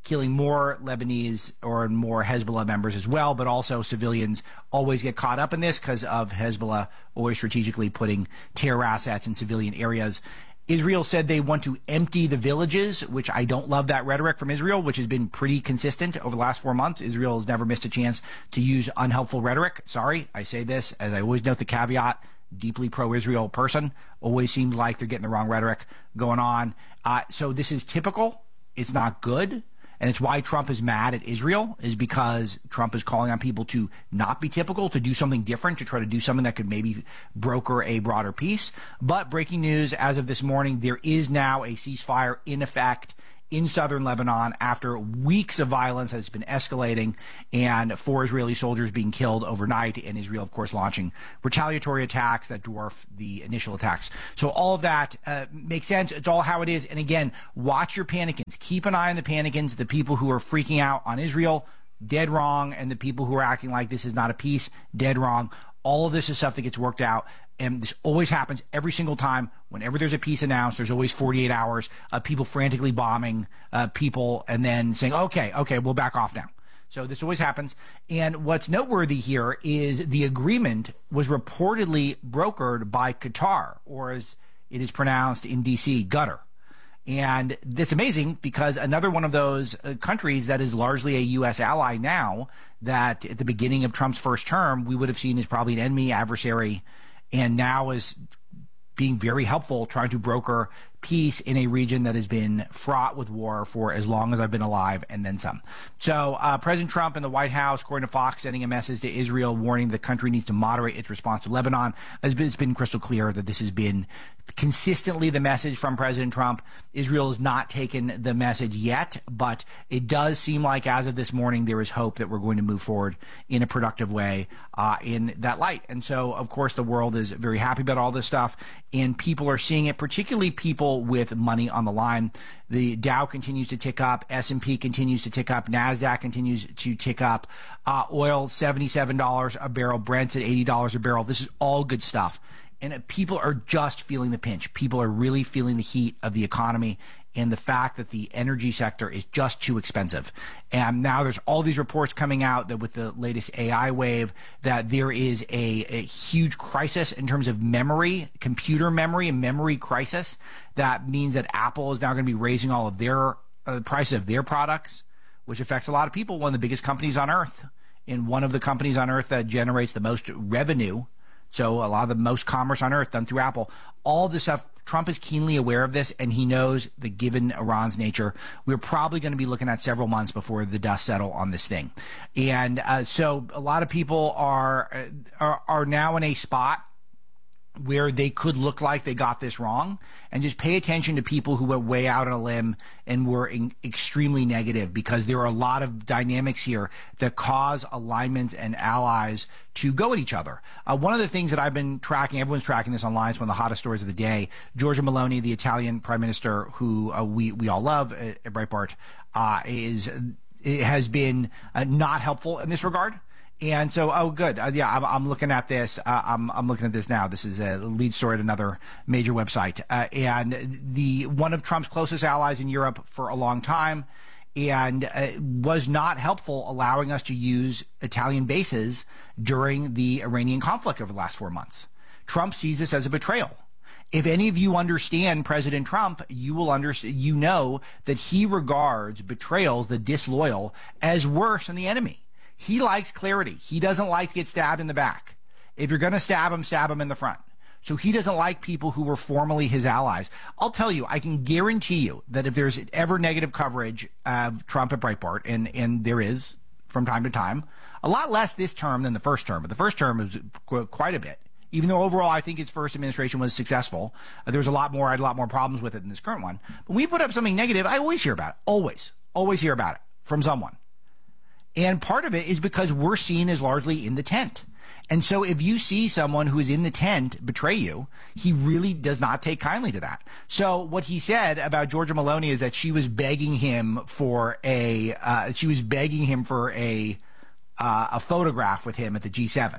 killing more Lebanese or more Hezbollah members as well, but also civilians always get caught up in this because of Hezbollah always strategically putting terror assets in civilian areas. Israel said they want to empty the villages, which I don't love that rhetoric from Israel, which has been pretty consistent over the last four months. Israel has never missed a chance to use unhelpful rhetoric. Sorry, I say this, as I always note the caveat, deeply pro-Israel person, always seems like they're getting the wrong rhetoric going on. Uh, so this is typical. It's not good. And it's why Trump is mad at Israel, is because Trump is calling on people to not be typical, to do something different, to try to do something that could maybe broker a broader peace. But breaking news as of this morning, there is now a ceasefire in effect in southern Lebanon after weeks of violence has been escalating and four Israeli soldiers being killed overnight, and Israel, of course, launching retaliatory attacks that dwarf the initial attacks. So all of that uh, makes sense. It's all how it is. And again, watch your panicans. Keep an eye on the panicans, the people who are freaking out on Israel, dead wrong, and the people who are acting like this is not a peace, dead wrong. All of this is stuff that gets worked out. And this always happens every single time. Whenever there's a peace announced, there's always forty-eight hours of people frantically bombing uh, people and then saying, okay, okay, we'll back off now. So this always happens. And what's noteworthy here is the agreement was reportedly brokered by Qatar, or as it is pronounced in D C, Qatar. And that's amazing because another one of those uh, countries that is largely a U S ally now, that at the beginning of Trump's first term, we would have seen as probably an enemy, adversary, and now is being very helpful trying to broker peace in a region that has been fraught with war for as long as I've been alive, and then some. So uh, President Trump and the White House, according to Fox, sending a message to Israel warning the country needs to moderate its response to Lebanon. It's been, it's been crystal clear that this has been consistently the message from President Trump. Israel has not taken the message yet, but it does seem like as of this morning there is hope that we're going to move forward in a productive way uh, in that light. And so, of course, the world is very happy about all this stuff, and people are seeing it, particularly people with money on the line. The Dow continues to tick up. S and P continues to tick up. NASDAQ continues to tick up. Uh, oil, seventy-seven dollars a barrel. Brent's at eighty dollars a barrel. This is all good stuff. And people are just feeling the pinch. People are really feeling the heat of the economy and the fact that the energy sector is just too expensive. And now there's all these reports coming out that with the latest A I wave, that there is a, a huge crisis in terms of memory, computer memory, and memory crisis. That means that Apple is now going to be raising all of their uh, prices of their products, which affects a lot of people. One of the biggest companies on earth, and one of the companies on earth that generates the most revenue. So a lot of the most commerce on earth done through Apple. All this stuff, Trump is keenly aware of this, and he knows that given Iran's nature, we're probably going to be looking at several months before the dust settle on this thing. And uh, so a lot of people are, are are now in a spot where they could look like they got this wrong, and just pay attention to people who went way out on a limb and were in extremely negative, because there are a lot of dynamics here that cause alignment and allies to go at each other. Uh, one of the things that I've been tracking, everyone's tracking this online, it's one of the hottest stories of the day. Giorgia Meloni, the Italian prime minister who uh, we, we all love at, at Breitbart, uh, is, it has been uh, not helpful in this regard. And so, oh, good. Uh, yeah, I'm, I'm looking at this. Uh, I'm, I'm looking at this now. This is a lead story at another major website. Uh, and the one of Trump's closest allies in Europe for a long time, and uh, was not helpful, allowing us to use Italian bases during the Iranian conflict over the last four months. Trump sees this as a betrayal. If any of you understand President Trump, you will understand, you know that he regards betrayals, the disloyal, as worse than the enemy. He likes clarity. He doesn't like to get stabbed in the back. If you're going to stab him, stab him in the front. So he doesn't like people who were formerly his allies. I'll tell you, I can guarantee you that if there's ever negative coverage of Trump at Breitbart, and, and there is from time to time, a lot less this term than the first term, but the first term was quite a bit. Even though overall I think his first administration was successful, uh, there was a lot more, I had a lot more problems with it than this current one. But when we put up something negative, I always hear about it. Always. Always hear about it from someone. And part of it is because we're seen as largely in the tent. And so if you see someone who is in the tent betray you, he really does not take kindly to that. So what he said about Giorgia Meloni is that she was begging him for a, uh, she was begging him for a, uh, a photograph with him at the G seven.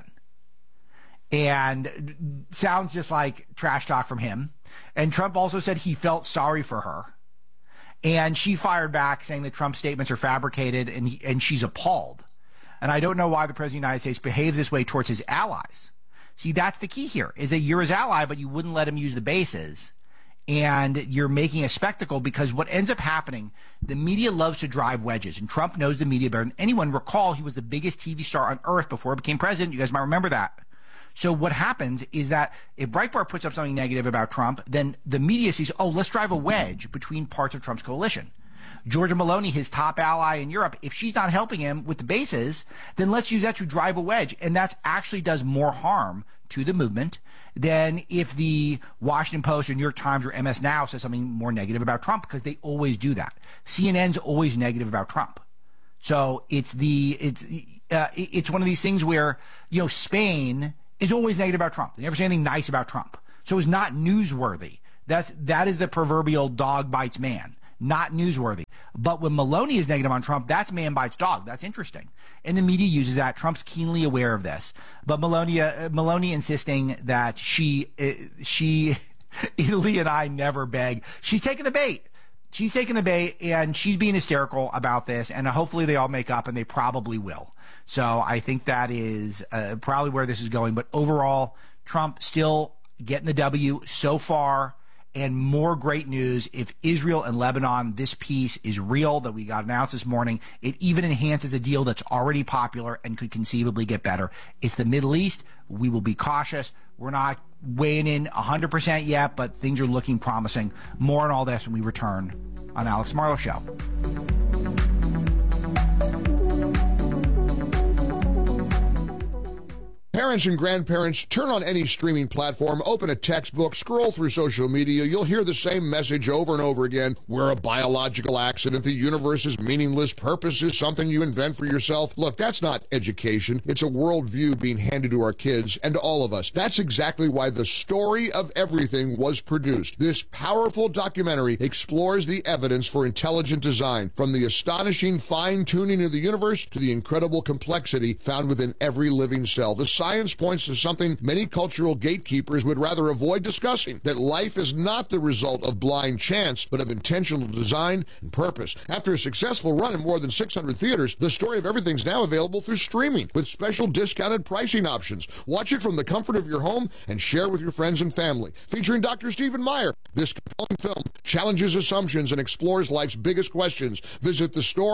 And sounds just like trash talk from him. And Trump also said he felt sorry for her. And she fired back saying that Trump's statements are fabricated, and he, and she's appalled. And I don't know why the President of the United States behaves this way towards his allies. See, that's the key here, is that you're his ally, but you wouldn't let him use the bases. And you're making a spectacle, because what ends up happening, the media loves to drive wedges, and Trump knows the media better than anyone. Recall, he was the biggest T V star on earth before he became president. You guys might remember that. So what happens is that if Breitbart puts up something negative about Trump, then the media sees, oh, let's drive a wedge between parts of Trump's coalition. Georgia Meloni, his top ally in Europe, if she's not helping him with the bases, then let's use that to drive a wedge. And that actually does more harm to the movement than if the Washington Post or New York Times or M S Now says something more negative about Trump, because they always do that. C N N's always negative about Trump. So it's the it's uh, it's one of these things where, you know, Spain is always negative about Trump. They never say anything nice about Trump. So it's not newsworthy. That's that is the proverbial dog bites man. Not newsworthy. But when Meloni is negative on Trump, that's man bites dog. That's interesting. And the media uses that. Trump's keenly aware of this. But Meloni, uh, Meloni insisting that she, uh, she, Italy and I never beg. She's taking the bait. She's taking the bait, and she's being hysterical about this. And hopefully they all make up, and they probably will. So I think that is uh, probably where this is going. But overall, Trump still getting the W so far. And more great news, if Israel and Lebanon, this peace is real that we got announced this morning, it even enhances a deal that's already popular and could conceivably get better. It's the Middle East. We will be cautious. We're not weighing in one hundred percent yet, but things are looking promising. More on all this when we return on Alex Marlow Show. Parents and grandparents, turn on any streaming platform, open a textbook, scroll through social media. You'll hear the same message over and over again. We're a biological accident. The universe is meaningless. Purpose is something you invent for yourself. Look, that's not education. It's a worldview being handed to our kids and to all of us. That's exactly why The Story of Everything was produced. This powerful documentary explores the evidence for intelligent design, from the astonishing fine-tuning of the universe to the incredible complexity found within every living cell. The science points to something many cultural gatekeepers would rather avoid discussing, that life is not the result of blind chance, but of intentional design and purpose. After a successful run in more than six hundred theaters, The Story of Everything is now available through streaming with special discounted pricing options. Watch it from the comfort of your home and share with your friends and family. Featuring Doctor Stephen Meyer, this compelling film challenges assumptions and explores life's biggest questions. Visit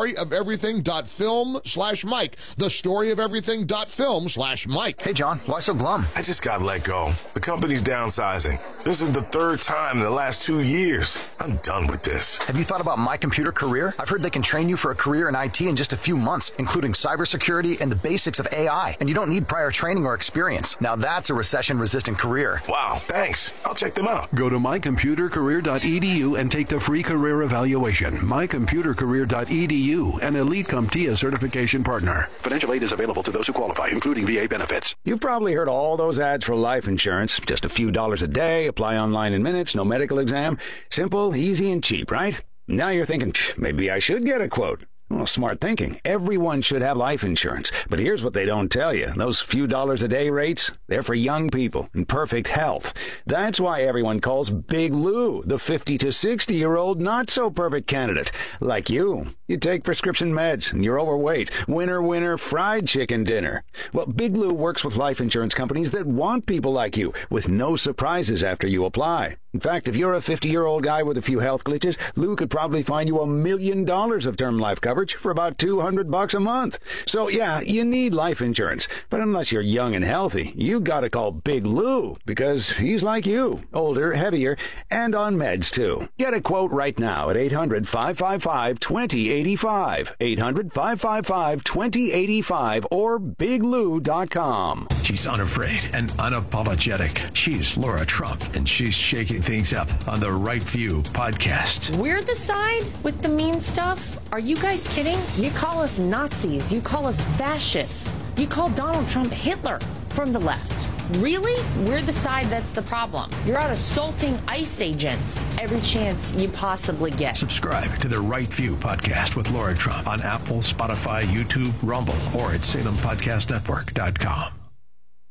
thestoryofeverything.film slash Mike. Thestoryofeverything.film slash Mike. Hey, John, why so glum? I just got let go. The company's downsizing. This is the third time in the last two years. I'm done with this. Have you thought about My Computer Career? I've heard they can train you for a career in I T in just a few months, including cybersecurity and the basics of A I. And you don't need prior training or experience. Now that's a recession-resistant career. Wow, thanks. I'll check them out. Go to my computer career dot e d u and take the free career evaluation. my computer career dot e d u, an Elite CompTIA certification partner. Financial aid is available to those who qualify, including V A benefits. You've probably heard all those ads for life insurance. Just a few dollars a day, apply online in minutes, no medical exam. Simple, easy, and cheap, right? Now you're thinking, maybe I should get a quote. Well, smart thinking. Everyone should have life insurance. But here's what they don't tell you. Those few dollars a day rates, they're for young people in perfect health. That's why everyone calls Big Lou the fifty to sixty-year-old not-so-perfect candidate. Like you. You take prescription meds and you're overweight. Winner, winner, fried chicken dinner. Well, Big Lou works with life insurance companies that want people like you, with no surprises after you apply. In fact, if you're a fifty-year-old guy with a few health glitches, Lou could probably find you a million dollars of term life coverage for about two hundred bucks a month. So yeah, you need life insurance. But unless you're young and healthy, you gotta call Big Lou, because he's like you, older, heavier, and on meds too. Get a quote right now at eight hundred, five five five, two zero eight five, eight hundred, five five five, two zero eight five, or big lou dot com. She's unafraid and unapologetic. She's Laura Trump, and she's shaking things up on the Right View podcast. We're the side with the mean stuff? Are you guys kidding? You call us Nazis. You call us fascists. You call Donald Trump Hitler from the left. Really? We're the side that's the problem. You're out assaulting ICE agents every chance you possibly get. Subscribe to the Right View podcast with Laura Trump on Apple, Spotify, YouTube, Rumble, or at salem podcast network dot com.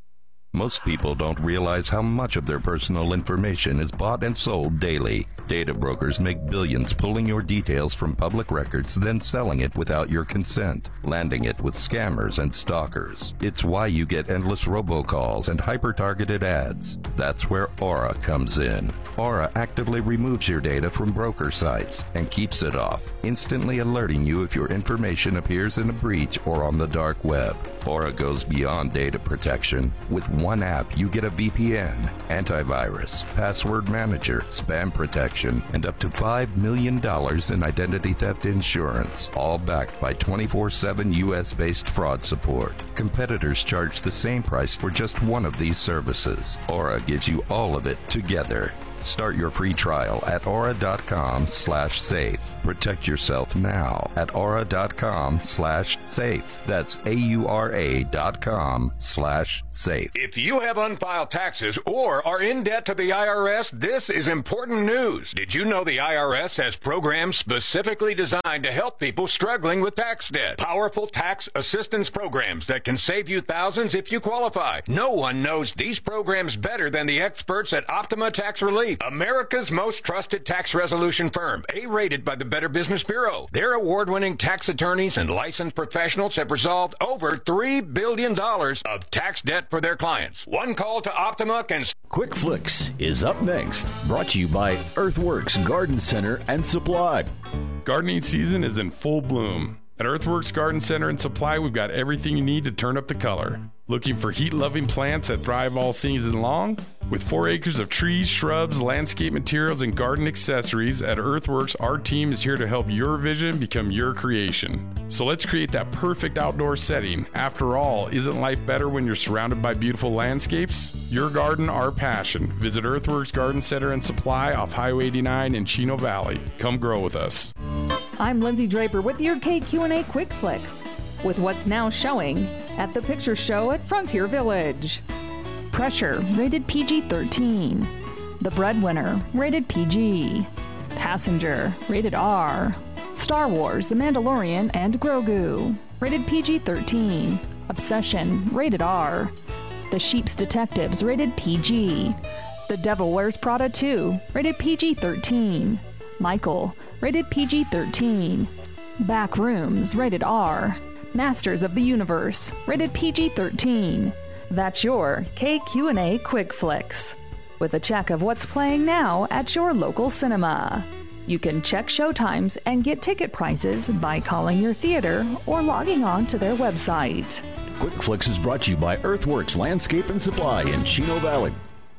Most people don't realize how much of their personal information is bought and sold daily. Data brokers make billions pulling your details from public records, then selling it without your consent, landing it with scammers and stalkers. It's why you get endless robocalls and hyper-targeted ads. That's where Aura comes in. Aura actively removes your data from broker sites and keeps it off, instantly alerting you if your information appears in a breach or on the dark web. Aura goes beyond data protection. With one app, you get a V P N, antivirus, password manager, spam protection, and up to five million dollars in identity theft insurance, all backed by twenty-four seven U S-based fraud support. Competitors charge the same price for just one of these services. Aura gives you all of it together. Start your free trial at aura.com slash safe. Protect yourself now at aura.com slash safe. That's A-U-R-A dot com slash safe. If you have unfiled taxes or are in debt to the I R S, this is important news. Did you know the I R S has programs specifically designed to help people struggling with tax debt? Powerful tax assistance programs that can save you thousands if you qualify. No one knows these programs better than the experts at Optima Tax Relief, America's most trusted tax resolution firm, A-rated by the Better Business Bureau. Their award-winning tax attorneys and licensed professionals have resolved over three billion dollars of tax debt for their clients. One call to Optima can... Quick Flicks is up next, brought to you by Earthworks Garden Center and Supply. Gardening season is in full bloom. At Earthworks Garden Center and Supply, we've got everything you need to turn up the color. Looking for heat-loving plants that thrive all season long? With four acres of trees, shrubs, landscape materials, and garden accessories, at Earthworks, our team is here to help your vision become your creation. So let's create that perfect outdoor setting. After all, isn't life better when you're surrounded by beautiful landscapes? Your garden, our passion. Visit Earthworks Garden Center and Supply off Highway eighty-nine in Chino Valley. Come grow with us. I'm Lindsay Draper with your K Q and A Quick Flicks, with what's now showing at the Picture Show at Frontier Village. Pressure, rated P G thirteen. The Breadwinner, rated P G. Passenger, rated R. Star Wars, The Mandalorian and Grogu, rated P G thirteen. Obsession, rated R. The Sheep's Detectives, rated P G. The Devil Wears Prada two, rated P G thirteen. Michael, rated P G thirteen. Back Rooms, rated R. Masters of the Universe, rated P G thirteen. That's your K Q and A Quick Flicks, with a check of what's playing now at your local cinema. You can check showtimes and get ticket prices by calling your theater or logging on to their website. Quick Flicks is brought to you by Earthworks Landscape and Supply in Chino Valley.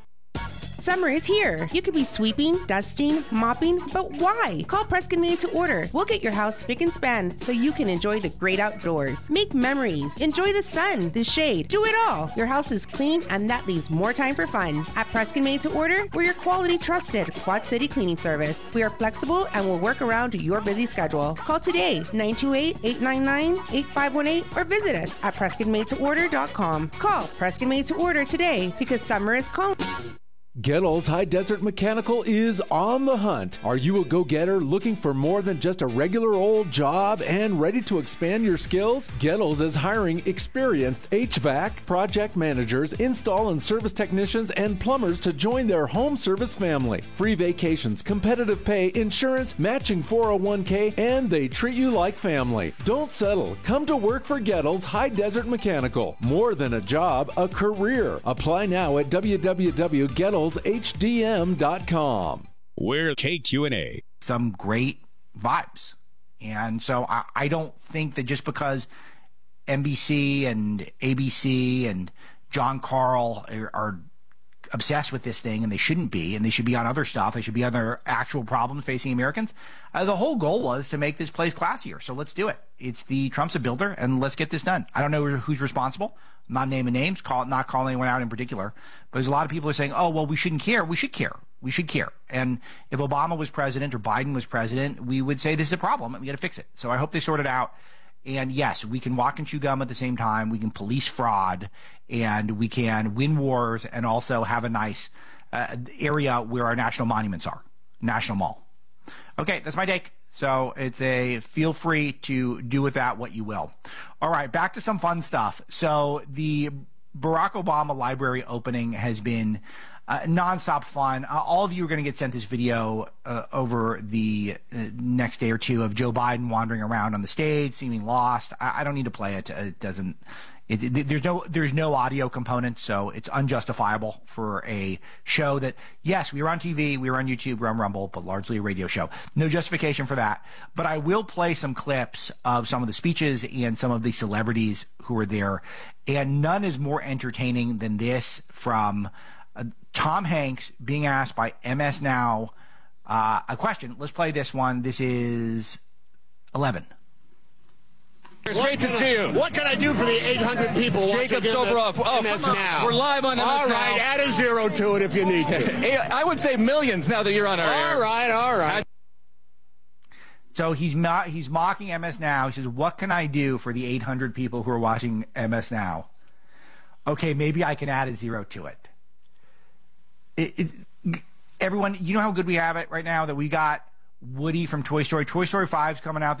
Summer is here. You could be sweeping, dusting, mopping, but why? Call Preskin Made to Order. We'll get your house spick and span so you can enjoy the great outdoors. Make memories. Enjoy the sun, the shade. Do it all. Your house is clean and that leaves more time for fun. At Preskin Made to Order, we're your quality trusted Quad City cleaning service. We are flexible and will work around your busy schedule. Call today, nine two eight, eight nine nine, eight five one eight, or visit us at Preskin Made to Order dot com. Call Preskin Made to Order today because summer is calling. Gettles High Desert Mechanical is on the hunt. Are you a go-getter looking for more than just a regular old job and ready to expand your skills? Gettles is hiring experienced H V A C, project managers, install and service technicians, and plumbers to join their home service family. Free vacations, competitive pay, insurance, matching four oh one k, and they treat you like family. Don't settle. Come to work for Gettles High Desert Mechanical. More than a job, a career. Apply now at w w w dot gettles h d m dot com. We're K Q and A. Some great vibes. And so I, I don't think that just because N B C and A B C and John Carl are, are obsessed with this thing, and they shouldn't be, and they should be on other stuff. They should be on their actual problems facing Americans. Uh, the whole goal was to make this place classier. So let's do it. It's the Trump's a builder, and let's get this done. I don't know who's responsible. I'm not naming names, call, not calling anyone out in particular. But there's a lot of people who are saying, oh, well, we shouldn't care. We should care. We should care. And if Obama was president or Biden was president, we would say this is a problem and we got to fix it. So I hope they sort it out. And yes, we can walk and chew gum at the same time. We can police fraud, and we can win wars and also have a nice uh, area where our national monuments are, National Mall. Okay, that's my take. So it's a feel free to do with that what you will. All right, back to some fun stuff. So the Barack Obama library opening has been uh, nonstop fun. Uh, all of you are going to get sent this video uh, over the uh, next day or two of Joe Biden wandering around on the stage, seeming lost. I, I don't need to play it. It doesn't. It, it, there's no there's no audio component, so it's unjustifiable for a show that, yes, we were on T V, we were on YouTube, we're on Rumble, but largely a radio show. No justification for that. But I will play some clips of some of the speeches and some of the celebrities who were there, and none is more entertaining than this from uh, Tom Hanks being asked by M S Now uh, a question. Let's play this one. This is eleven. It's great to see you. What can I do for the eight hundred people Jacob watching Soboroff. Oh, M S come on. Now? We're live on M S All Now. right, add a zero to it if you need to. I would say millions now that you're on our air. All right, all right. So he's mo- he's mocking M S Now. He says, what can I do for the eight hundred people who are watching M S Now? Okay, maybe I can add a zero to it. It, it. Everyone, you know how good we have it right now that we got Woody from Toy Story. Toy Story five is coming out this